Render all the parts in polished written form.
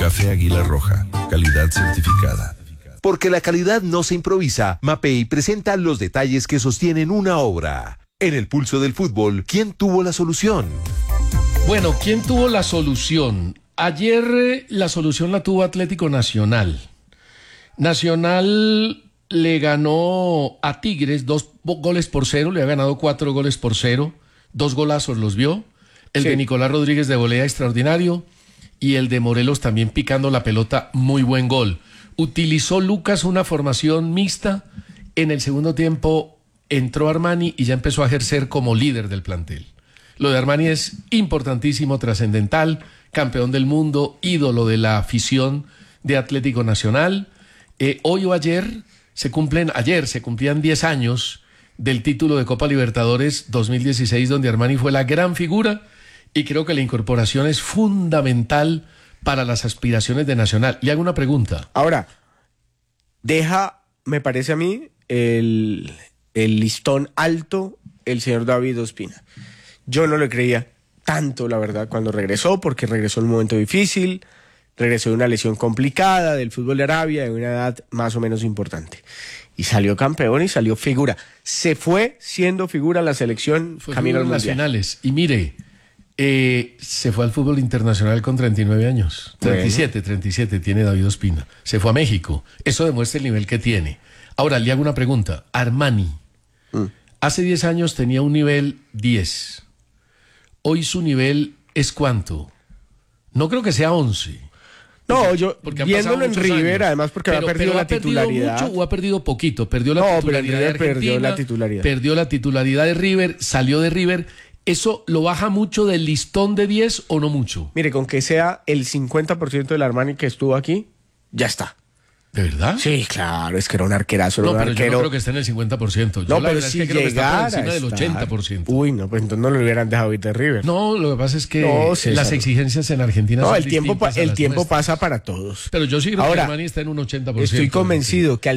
Café Águila Roja, calidad certificada. Porque la calidad no se improvisa, Mapei presenta los detalles que sostienen una obra. En el pulso del fútbol, ¿quién tuvo la solución? Bueno, ¿quién tuvo la solución? Ayer la solución la tuvo Atlético Nacional. Nacional le ganó a Tigres 2-0, le ha ganado 4-0, 2 golazos los vio. El de Nicolás Rodríguez de volea extraordinario y el de Morelos también picando la pelota, muy buen gol. Utilizó Lucas una formación mixta. En el segundo tiempo entró Armani y ya empezó a ejercer como líder del plantel. Lo de Armani es importantísimo, trascendental, campeón del mundo, ídolo de la afición de Atlético Nacional. Hoy o ayer se cumplían 10 años del título de Copa Libertadores 2016, donde Armani fue la gran figura, y creo que la incorporación es fundamental para las aspiraciones de Nacional. Le hago una pregunta. Ahora, me parece a mí, el listón alto el señor David Ospina. Yo no le creía tanto, la verdad, cuando regresó, porque regresó en un momento difícil, regresó de una lesión complicada del fútbol de Arabia, de una edad más o menos importante. Y salió campeón y salió figura. Se fue siendo figura la selección camino al Mundial. Nacionales. Y mire, se fue al fútbol internacional con 39 años. 37 tiene David Ospina. Se fue a México. Eso demuestra el nivel que tiene. Ahora, le hago una pregunta. Armani, hace 10 años tenía un nivel 10. Hoy su nivel es ¿cuánto? No creo que sea 11. No, yo viéndolo en River, además porque había perdido la titularidad. ¿Mucho o ha perdido poquito? Perdió la titularidad de Argentina, perdió la titularidad de River, salió de River. ¿Eso lo baja mucho del listón de 10 o no mucho? Mire, con que sea el 50% del Armani que estuvo aquí, ya está. ¿De verdad? Sí, claro, es que era un arquerazo. No, pero yo no creo que esté en el 50%. Yo no, pero si creo que está por encima del 80%. Uy, no, pues entonces no lo hubieran dejado ir de River. No, lo que pasa es que las exigencias en Argentina son distintas. El tiempo pasa para todos. Pero yo sí creo que Armani está en un 80%. Estoy convencido que al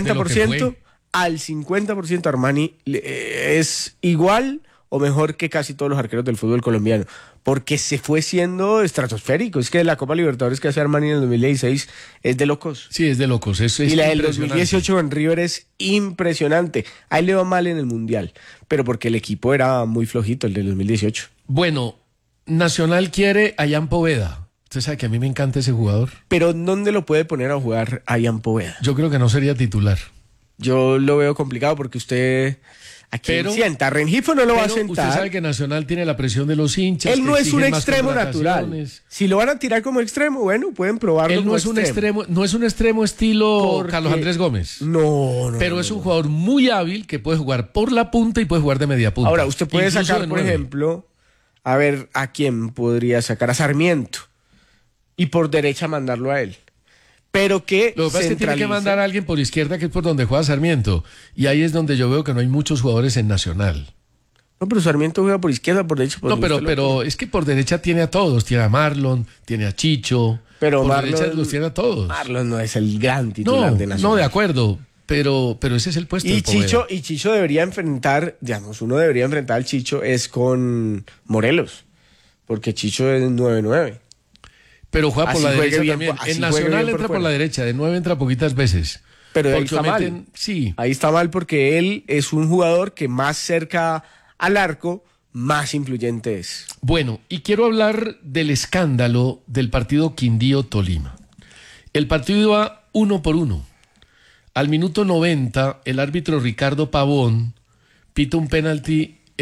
50% Armani es igual o mejor que casi todos los arqueros del fútbol colombiano, porque se fue siendo estratosférico. Es que la Copa Libertadores que hace Armani en el 2016 es de locos. Sí, es de locos. Y la del 2018 en River es impresionante. Ahí le va mal en el Mundial, pero porque el equipo era muy flojito, el del 2018. Bueno, Nacional quiere a Ian Poveda. Usted sabe que a mí me encanta ese jugador. Pero ¿dónde lo puede poner a jugar a Ian Poveda? Yo creo que no sería titular. Yo lo veo complicado porque usted... ¿A quién sienta? Rengifo no lo va a sentar. Usted sabe que Nacional tiene la presión de los hinchas. Él no es un extremo natural. Si lo van a tirar como extremo, bueno, pueden probarlo. Él no es un extremo estilo Carlos Andrés Gómez. No. Pero es un jugador muy hábil que puede jugar por la punta y puede jugar de media punta. Ahora, usted puede sacar, por ejemplo, a ver, ¿a quién podría sacar? A Sarmiento. Y por derecha mandarlo a él. Pero que lo que pasa es que tiene que mandar a alguien por izquierda, que es por donde juega Sarmiento, y ahí es donde yo veo que no hay muchos jugadores en Nacional. No, pero Sarmiento juega por izquierda, por derecha. No, pero es que por derecha tiene a todos, tiene a Marlon, tiene a Chicho, pero por Marlon, derecha los tiene a todos. Marlon no es el gran titular de Nacional. No, de acuerdo, pero ese es el puesto de Chicho, y Chicho debería enfrentar, uno debería enfrentar al Chicho es con Morelos, porque Chicho es 9-9. Pero juega por la derecha también. En Nacional entra por la derecha, de 9 entra poquitas veces. Pero ahí está mal. Sí. Ahí está mal porque él es un jugador que más cerca al arco, más influyente es. Bueno, y quiero hablar del escándalo del partido Quindío-Tolima. El partido iba 1-1. Al minuto 90, el árbitro Ricardo Pavón pita un penalti